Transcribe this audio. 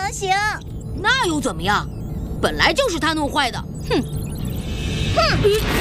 行。 那又怎么样？本来就是他弄坏的。哼！